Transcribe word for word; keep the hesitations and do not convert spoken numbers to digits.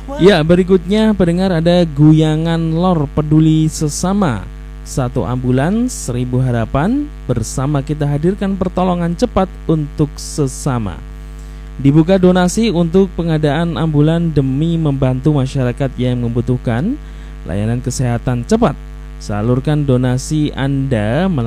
Ya, berikutnya pendengar ada Guyangan Lor Peduli Sesama. Satu ambulans, seribu harapan. Bersama kita hadirkan pertolongan cepat untuk sesama. Dibuka donasi untuk pengadaan ambulan demi membantu masyarakat yang membutuhkan layanan kesehatan cepat. Salurkan donasi Anda melalui